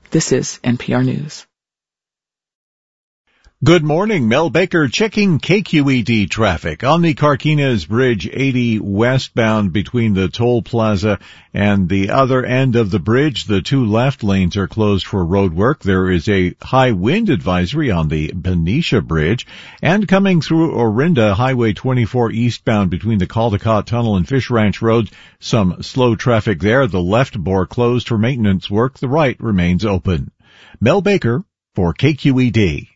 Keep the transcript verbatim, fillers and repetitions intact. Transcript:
This is N P R News. Good morning. Mel Baker checking K Q E D traffic on the Carquinez Bridge eighty westbound between the toll plaza and the other end of the bridge. The two left lanes are closed for road work. There is a high wind advisory on the Benicia Bridge, and coming through Orinda, Highway twenty-four eastbound between the Caldecott Tunnel and Fish Ranch Road. Some slow traffic there. The left bore closed for maintenance work. The right remains open. Mel Baker for K Q E D.